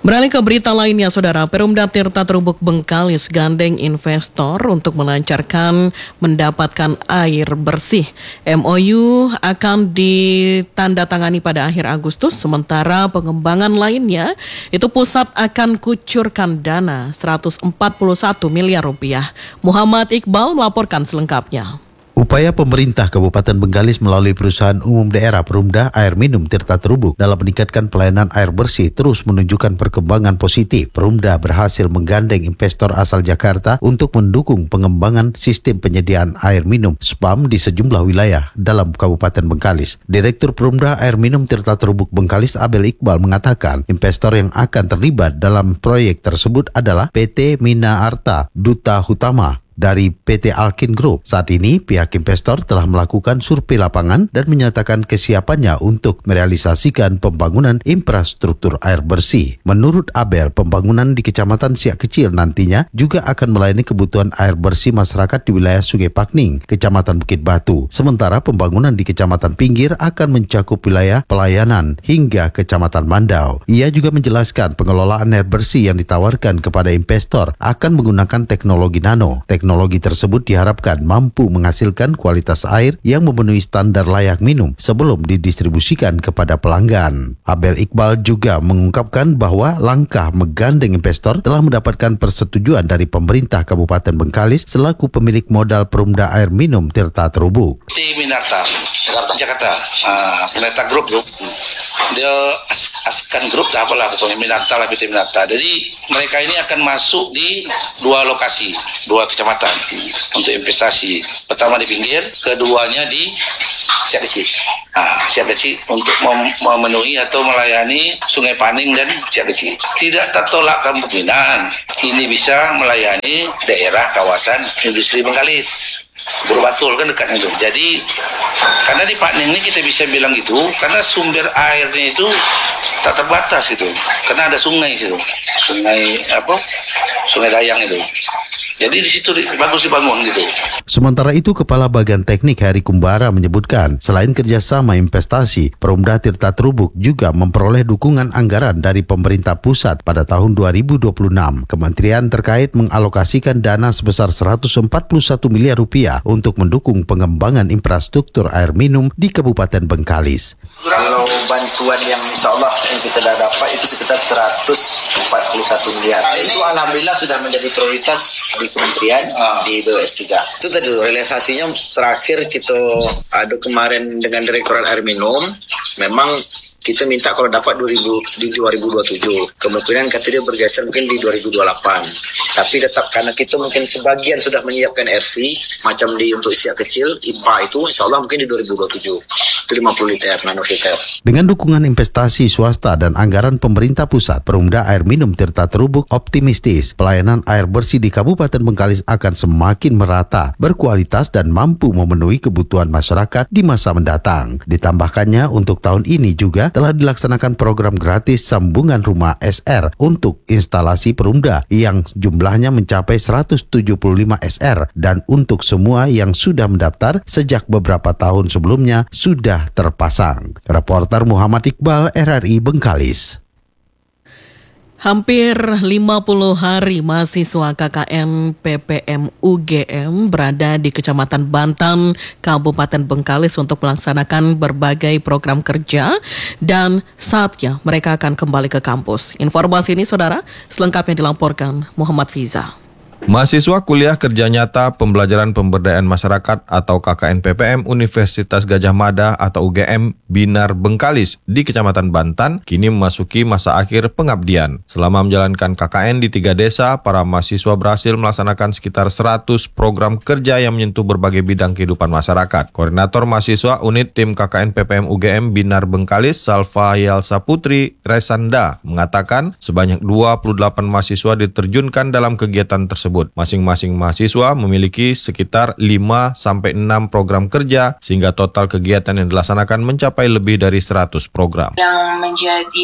Beralih ke berita lainnya, Saudara, Perumda Tirta Trubuk Bengkalis gandeng investor untuk melancarkan mendapatkan air bersih. MOU akan ditandatangani pada akhir Agustus, sementara pengembangan lainnya itu pusat akan kucurkan dana 141 miliar rupiah. Muhammad Iqbal melaporkan selengkapnya. Upaya pemerintah Kabupaten Bengkalis melalui perusahaan umum daerah Perumda Air Minum Tirta Trubuk dalam meningkatkan pelayanan air bersih terus menunjukkan perkembangan positif. Perumda berhasil menggandeng investor asal Jakarta untuk mendukung pengembangan sistem penyediaan air minum SPAM di sejumlah wilayah dalam Kabupaten Bengkalis. Direktur Perumda Air Minum Tirta Trubuk Bengkalis Abel Iqbal mengatakan investor yang akan terlibat dalam proyek tersebut adalah PT Mina Arta Duta Hutama dari PT Alkin Group. Saat ini, pihak investor telah melakukan survei lapangan dan menyatakan kesiapannya untuk merealisasikan pembangunan infrastruktur air bersih. Menurut Abel, pembangunan di Kecamatan Siak Kecil nantinya juga akan melayani kebutuhan air bersih masyarakat di wilayah Sungai Pakning, Kecamatan Bukit Batu. Sementara pembangunan di Kecamatan Pinggir akan mencakup wilayah pelayanan hingga Kecamatan Mandau. Ia juga menjelaskan pengelolaan air bersih yang ditawarkan kepada investor akan menggunakan teknologi nano. Teknologi tersebut diharapkan mampu menghasilkan kualitas air yang memenuhi standar layak minum sebelum didistribusikan kepada pelanggan. Abel Iqbal juga mengungkapkan bahwa langkah menggandeng investor telah mendapatkan persetujuan dari pemerintah Kabupaten Bengkalis selaku pemilik modal Perumda Air Minum Tirta Trubuk. PT Minarta, Jakarta, Minarta Group. Dia Askan Group, apalah pokoknya Minarta lah, PT Minarta. Jadi mereka ini akan masuk di dua lokasi, dua kecamatan untuk investasi. Pertama di Pinggir, keduanya di Siak Kecil. Siak Kecil untuk memenuhi atau melayani Sungai Paning dan Siak Kecil. Tidak tertolak kemungkinan ini bisa melayani daerah kawasan industri Bengkalis. Betul kan dekatnya itu. Jadi karena di Pakning ini kita bisa bilang itu karena sumber airnya itu tak terbatas gitu. Karena ada sungai situ. Sungai Dayang itu. Jadi di situ bagus dibangun gitu. Sementara itu, Kepala Bagian Teknik Heri Kumbara menyebutkan, selain kerjasama investasi, Perumda Tirta Trubuk juga memperoleh dukungan anggaran dari pemerintah pusat pada tahun 2026. Kementerian terkait mengalokasikan dana sebesar 141 miliar rupiah untuk mendukung pengembangan infrastruktur air minum di Kabupaten Bengkalis. Kalau bantuan yang insya Allah yang kita dah dapat itu sekitar 141 miliar. Itu alhamdulillah sudah menjadi prioritas di kementerian di BWS 3. Itu tadi realisasinya terakhir kita adu kemarin dengan Direktorat Air Minum. Memang kita minta kalau dapat di 2027. Kemungkinan kata dia bergeser mungkin di 2028. Tapi tetap karena kita mungkin sebagian sudah menyiapkan RC macam di untuk Siak Kecil, IPA itu insya Allah mungkin di 2027. Itu 50 liter, nanoliter. Dengan dukungan investasi swasta dan anggaran pemerintah pusat, Perumda Air Minum Tirta Trubuk optimistis pelayanan air bersih di Kabupaten Bengkalis akan semakin merata, berkualitas dan mampu memenuhi kebutuhan masyarakat di masa mendatang. Ditambahkannya untuk tahun ini juga telah dilaksanakan program gratis sambungan rumah SR untuk instalasi Perumda yang jumlahnya mencapai 175 SR dan untuk semua yang sudah mendaftar sejak beberapa tahun sebelumnya sudah terpasang. Reporter Muhammad Iqbal, RRI Bengkalis. Hampir 50 hari mahasiswa KKN PPM UGM berada di Kecamatan Bantan, Kabupaten Bengkalis untuk melaksanakan berbagai program kerja dan saatnya mereka akan kembali ke kampus. Informasi ini, Saudara, selengkapnya dilaporkan Muhammad Fiza. Mahasiswa kuliah kerja nyata pembelajaran pemberdayaan masyarakat atau KKN PPM Universitas Gadjah Mada atau UGM Binar Bengkalis di Kecamatan Bantan kini memasuki masa akhir pengabdian. Selama menjalankan KKN di 3 desa, para mahasiswa berhasil melaksanakan sekitar 100 program kerja yang menyentuh berbagai bidang kehidupan masyarakat. Koordinator mahasiswa unit tim KKN PPM UGM Binar Bengkalis, Salva Yalsa Putri Resanda, mengatakan sebanyak 28 mahasiswa diterjunkan dalam kegiatan tersebut. Masing-masing mahasiswa memiliki sekitar 5-6 program kerja sehingga total kegiatan yang dilaksanakan mencapai lebih dari 100 program. Yang menjadi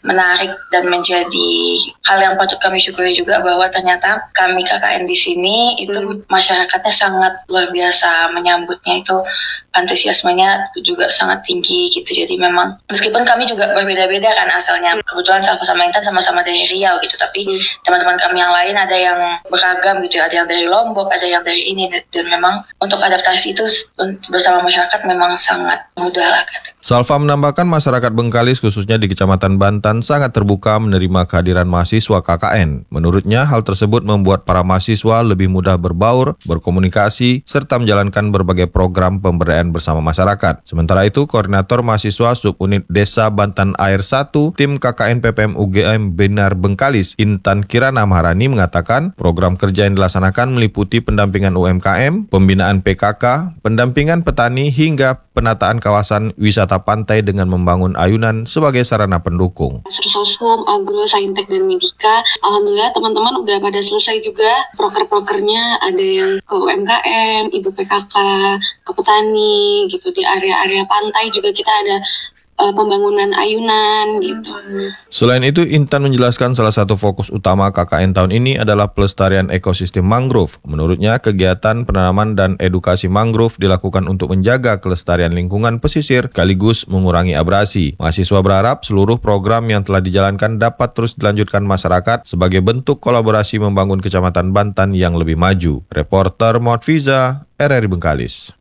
menarik dan menjadi hal yang patut kami syukuri juga bahwa ternyata kami KKN di sini itu masyarakatnya sangat luar biasa menyambutnya, itu antusiasmenya juga sangat tinggi gitu. Jadi memang meskipun kami juga berbeda-beda kan asalnya, kebetulan sama-sama Intan sama-sama dari Riau gitu, tapi teman-teman kami yang lain ada yang beragam gitu, ada yang dari Lombok, ada yang dari ini, dan memang untuk adaptasi itu bersama masyarakat memang sangat mudah lah. Salva menambahkan masyarakat Bengkalis khususnya di Kecamatan Bantan sangat terbuka menerima kehadiran mahasiswa KKN. Menurutnya hal tersebut membuat para mahasiswa lebih mudah berbaur, berkomunikasi, serta menjalankan berbagai program pemberdayaan bersama masyarakat. Sementara itu, Koordinator Mahasiswa Subunit Desa Bantan Air 1, Tim KKN PPM UGM Binar Bengkalis, Intan Kirana Maharani mengatakan program kerja yang dilaksanakan meliputi pendampingan UMKM, pembinaan PKK, pendampingan petani hingga penataan kawasan wisata pantai dengan membangun ayunan sebagai sarana pendukung. Sosum, Agro, Saintek, dan Medika, alhamdulillah teman-teman udah pada selesai juga. Proker-prokernya ada yang ke UMKM, Ibu PKK, ke petani gitu. Di area-area pantai juga kita ada pembangunan ayunan gitu. Selain itu, Intan menjelaskan salah satu fokus utama KKN tahun ini adalah pelestarian ekosistem mangrove. Menurutnya, kegiatan penanaman dan edukasi mangrove dilakukan untuk menjaga kelestarian lingkungan pesisir sekaligus mengurangi abrasi. Mahasiswa berharap seluruh program yang telah dijalankan dapat terus dilanjutkan masyarakat sebagai bentuk kolaborasi membangun Kecamatan Bantan yang lebih maju. Reporter Maud Fiza, RRI Bengkalis.